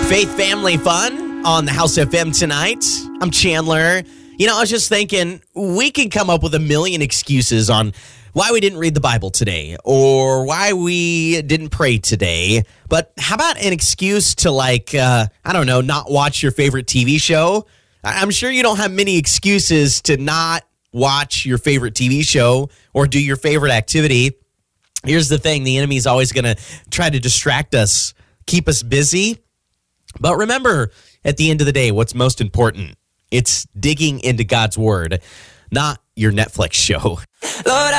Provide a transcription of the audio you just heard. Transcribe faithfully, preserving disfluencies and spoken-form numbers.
Faith Family Fun on the House F M tonight. I'm Chandler. You know, I was just thinking we can come up with a million excuses on why we didn't read the Bible today or why we didn't pray today. But how about an excuse to, like, uh, I don't know, not watch your favorite T V show? I'm sure you don't have many excuses to not watch your favorite T V show or do your favorite activity. Here's the thing. The enemy's always going to try to distract us, keep us busy. But remember, at the end of the day, what's most important? It's digging into God's word, not your Netflix show. Lord,